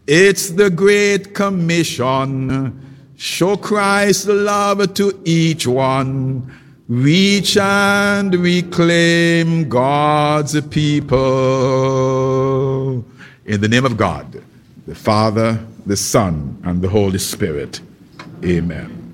It's the Great Commission. Show Christ's love to each one. Reach and reclaim God's people. In the name of God, the Father, the Son, and the Holy Spirit. Amen.